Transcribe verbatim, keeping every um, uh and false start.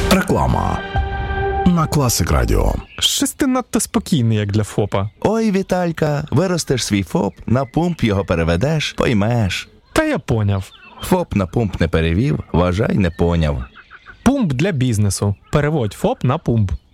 Реклама на Класик Радіо. Щось ти надто спокійний, як для ФОПа. Ой, Віталька, виростеш свій ФОП, на пумп його переведеш, поймеш. Та я поняв. ФОП на пумп не перевів, вважай, не поняв. Пумп для бізнесу. Переводь ФОП на пумп.